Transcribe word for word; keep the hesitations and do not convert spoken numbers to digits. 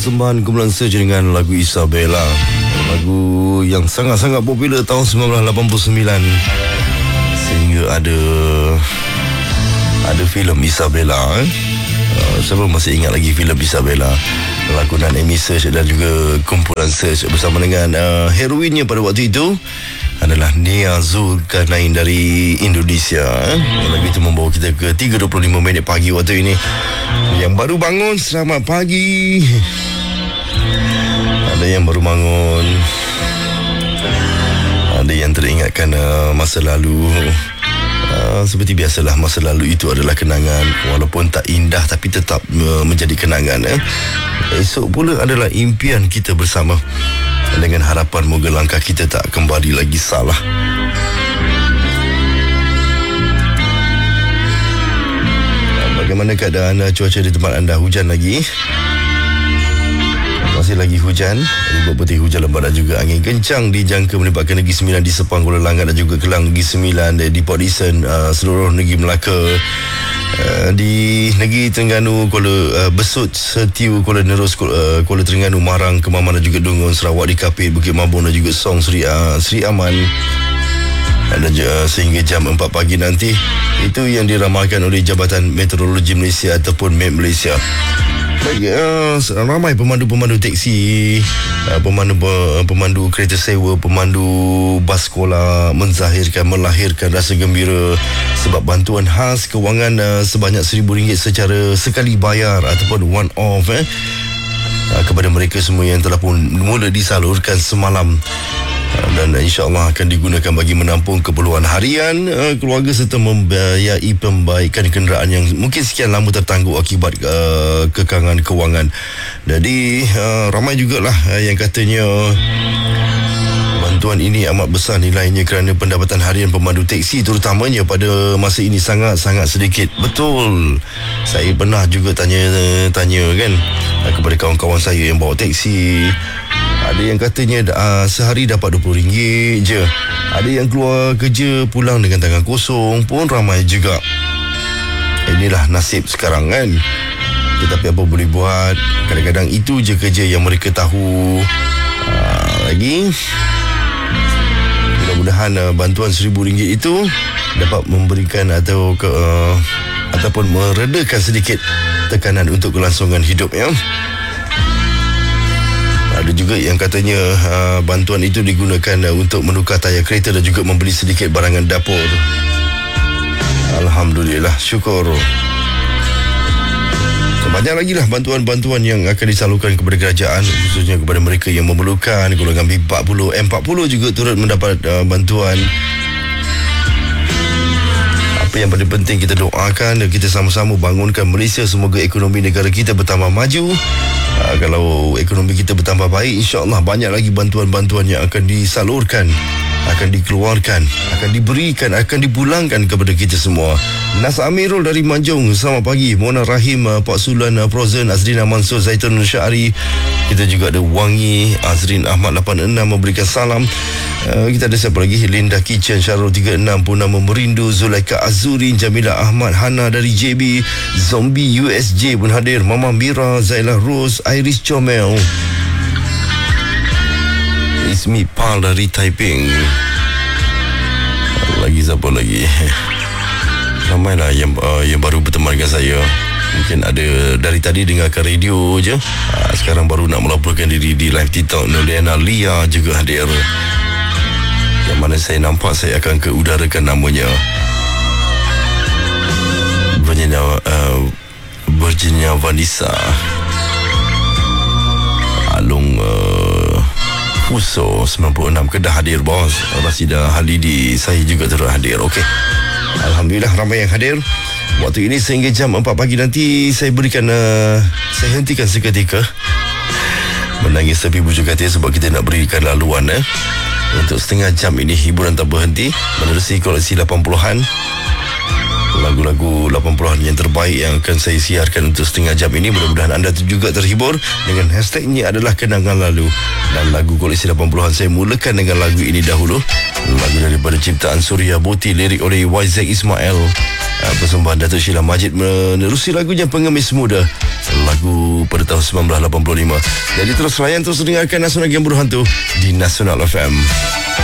persembahan kumpulan Search dengan lagu Isabella. Lagu yang sangat-sangat popular tahun sembilan belas lapan puluh sembilan. Sehingga ada Ada filem Isabella eh? uh, Siapa masih ingat lagi filem Isabella? Lakonan Amy Search dan juga kumpulan Search bersama dengan uh, heroinnya pada waktu itu adalah Nia Zulkarnain dari Indonesia eh? Lagu itu membawa kita ke tiga dua puluh lima minit pagi waktu ini. Yang baru bangun, selamat pagi. Ada yang baru bangun, ada yang teringatkan uh, masa lalu. Uh, seperti biasalah, masa lalu itu adalah kenangan. Walaupun tak indah tapi tetap uh, menjadi kenangan eh? Esok pula adalah impian kita bersama, dengan harapan moga langkah kita tak kembali lagi salah. Bagaimana keadaan uh, cuaca di tempat anda? Hujan lagi? Masih lagi hujan. Ribut putih, hujan lebat dan juga angin kencang dijangka melibatkan Negeri Sembilan di Sepang, Kuala Langat dan juga Kelang, Negeri Sembilan di Port Dickson, uh, seluruh negeri Melaka, uh, di Negeri Terengganu, Kuala uh, Besut, Setiu, Kuala Nerus, Kuala, uh, Kuala Terengganu, Marang, Kemaman dan juga Dungun, Sarawak, di Kapit, Bukit Mabung dan juga Song, Seri, uh, Seri Aman. Dan uh, sehingga jam empat pagi nanti, itu yang diramalkan oleh Jabatan Meteorologi Malaysia ataupun M E T Malaysia. Baik, uh, ramai pemandu-pemandu teksi, uh, pemandu uh, pemandu kereta sewa, pemandu bas sekolah menzahirkan, melahirkan rasa gembira sebab bantuan khas kewangan uh, sebanyak seribu ringgit secara sekali bayar ataupun one off eh, uh, kepada mereka semua yang telah pun mula disalurkan semalam. Dan insya-Allah akan digunakan bagi menampung keperluan harian uh, keluarga serta membiayai pembaikan kenderaan yang mungkin sekian lama tertangguh akibat uh, kekangan kewangan. Jadi uh, ramai jugalah uh, yang katanya bantuan ini amat besar nilainya kerana pendapatan harian pemandu teksi terutamanya pada masa ini sangat-sangat sedikit. Betul. Saya pernah juga tanya tanya kan uh, kepada kawan-kawan saya yang bawa teksi. Ada yang katanya uh, sehari dapat dua puluh ringgit je. Ada yang keluar kerja pulang dengan tangan kosong pun ramai juga. Inilah nasib sekarang kan. Tetapi apa boleh buat, kadang-kadang itu je kerja yang mereka tahu. uh, Lagi mudah-mudahan uh, bantuan seribu ringgit itu dapat memberikan atau ke, uh, ataupun meredakan sedikit tekanan untuk kelangsungan hidup ya. Ada juga yang katanya uh, bantuan itu digunakan uh, untuk menukar tayar kereta dan juga membeli sedikit barangan dapur. Alhamdulillah, syukur. Banyak lagi lah bantuan-bantuan yang akan disalurkan kepada kerajaan, khususnya kepada mereka yang memerlukan. Golongan B empat puluh, M empat puluh juga turut mendapat uh, bantuan. Apa yang paling penting, kita doakan dan kita sama-sama bangunkan Malaysia. Semoga ekonomi negara kita bertambah maju. Uh, kalau ekonomi kita bertambah baik, insya-Allah banyak lagi bantuan-bantuan yang akan disalurkan, akan dikeluarkan, akan diberikan, akan dipulangkan kepada kita semua. Nas Amirul dari Manjung, selamat pagi. Mona Rahim, uh, Pak Sulan, uh, Prozen, Azrina Mansur, Zaitun Syari. Kita juga ada Wangi, Azrin Ahmad lapan enam memberikan salam. Uh, kita ada siapa lagi? Linda Kitchen, Syarul tiga enam, Purnama Merindu, Zulaika Azurin, Jamila Ahmad, Hana dari J B, Zombie U S J pun hadir, Mama Mira, Zailah Rose, Iris Comel. Ismi Pal dari Taiping. Lagi siapa lagi? Ramailah yang uh, yang baru berteman dengan saya. Mungkin ada dari tadi dengarkan radio je. Uh, sekarang baru nak melaporkan diri di live TikTok. Noliana Lia juga hadir. Yang mana saya nampak saya akan keudarakan namanya. Virginia uh, Virginia Vanessa Alung uh, Fuso sembilan puluh enam Kedah hadir bos. Rasidah Halidi, saya juga turut hadir. Okey, alhamdulillah ramai yang hadir. Waktu ini sehingga jam empat pagi nanti saya berikan uh, saya hentikan seketika menangis tepi bujur katil sebab kita nak berikan laluan eh. Untuk setengah jam ini hiburan tak berhenti menerusi koleksi lapan puluhan. Lagu-lagu lapan puluhan yang terbaik yang akan saya siarkan untuk setengah jam ini. Mudah-mudahan anda juga terhibur dengan hashtagnya adalah kenangan lalu. Dan lagu koleksi lapan puluhan saya mulakan dengan lagu ini dahulu. Lagu daripada ciptaan Surya Boti, lirik oleh Y Z Ismail. Persembahan Datuk Sheila Majid menerusi lagunya Pengemis Muda. Lagu pada pada tahun sembilan belas lapan puluh lima. Jadi terus layan, terus dengarkan Nasional Game Berhantu di Nasional F M.